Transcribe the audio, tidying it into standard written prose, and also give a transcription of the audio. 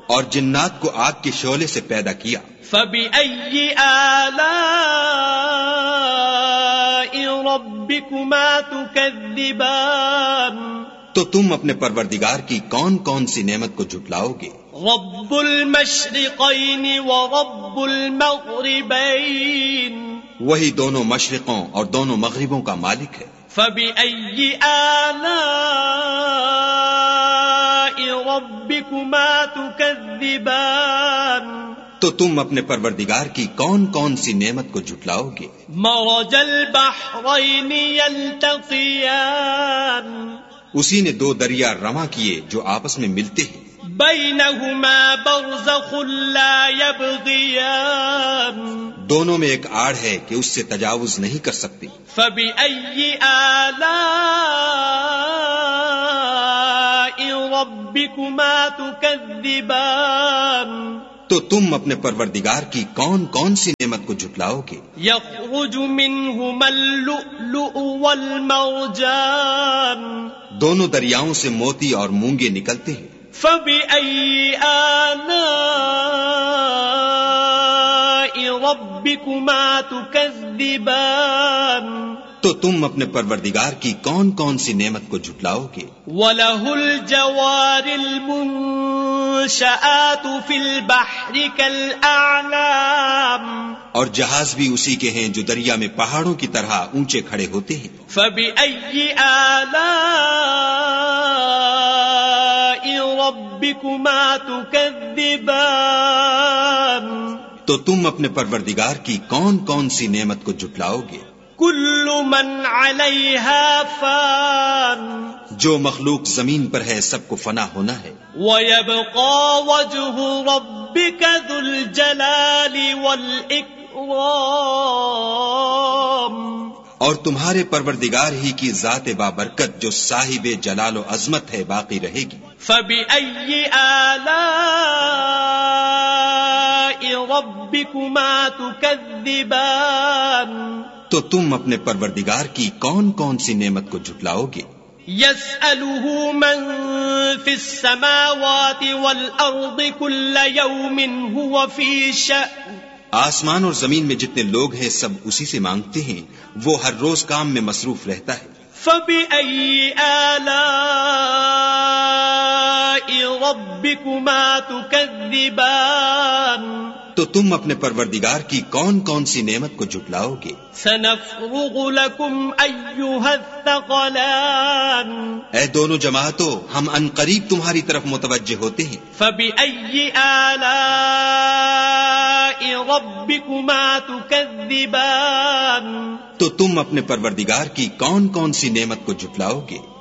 اور جنات کو آگ کے شعلے سے پیدا کیا. فَبِأَيِّ آلَاءِ رَبِّكُمَا تُكَذِّبَانِ تو تم اپنے پروردگار کی کون کون سی نعمت کو جھٹلاؤ گے؟ رب المشرقین ورب المغربین وہی دونوں مشرقوں اور دونوں مغربوں کا مالک ہے. فَبِأَيِّ آلَاءِ رَبِّكُمَا تُكَذِّبَانِ تو تم اپنے پروردگار کی کون کون سی نعمت کو جھٹلاؤ گے؟ مرج البحرین یلتقیان اسی نے دو دریا رواں کیے جو آپس میں ملتے ہیں. بینہما برزخ لا یبغیان دونوں میں ایک آڑ ہے کہ اس سے تجاوز نہیں کر سکتی. فَبِأَيِّ آلَاءِ رَبِّكُمَا تُكَذِّبَانِ تو تم اپنے پروردگار کی کون کون سی نعمت کو جھٹلاؤ گے؟ یخرج منہما اللؤلؤ والمرجان دونوں دریاؤں سے موتی اور مونگے نکلتے ہیں. فَبِأَيِّ آلَاءِ رَبِّكُمَا تُكَذِّبَانِ تو تم اپنے پروردگار کی کون کون سی نعمت کو جھٹلاؤ گے؟ وَلَهُ الْجَوَارِ الْمُنشَآتُ فِي الْبَحْرِ كَالْأَعْلَامِ اور جہاز بھی اسی کے ہیں جو دریا میں پہاڑوں کی طرح اونچے کھڑے ہوتے ہیں. فَبِأَيِّ آلَاءِ رَبِّكُمَا تُكَذِّبَانِ تو تم اپنے پروردگار کی کون کون سی نعمت کو جھٹلاؤ گے؟ کل من علیہا فان جو مخلوق زمین پر ہے سب کو فنا ہونا ہے. وَيَبْقَى وَجْهُ رَبِّكَ ذُو الْجَلَالِ وَالْإِكْرَامِ اور تمہارے پروردگار ہی کی ذات بابرکت جو صاحب جلال و عظمت ہے باقی رہے گی. فَبِأَيِّ آلَاءِ رَبِّكُمَا تُكَذِّبَانِ تو تم اپنے پروردگار کی کون کون سی نعمت کو جھٹلاؤ گے؟ يَسْأَلُهُ مَن فِي السَّمَاوَاتِ وَالْأَرْضِ كُلَّ يَوْمٍ هُوَ فِي شَأْنٍ آسمان اور زمین میں جتنے لوگ ہیں سب اسی سے مانگتے ہیں، وہ ہر روز کام میں مصروف رہتا ہے. فَبِأَيِّ آلَاءِ رَبِّكُمَا تُكَذِّبَانِ تو تم اپنے پروردگار کی کون کون سی نعمت کو جھٹلاؤ گے؟ سَنَفْرُغُ لَكُمْ أَيُّهَا الثَّقَلَانِ اے دونوں جماعتوں ہم ان قریب تمہاری طرف متوجہ ہوتے ہیں. فَبِأَيِّ آلَاءِ رَبِّكُمَا تُكَذِّبَانِ تو تم اپنے پروردگار کی کون کون سی نعمت کو جھٹلاؤ گے؟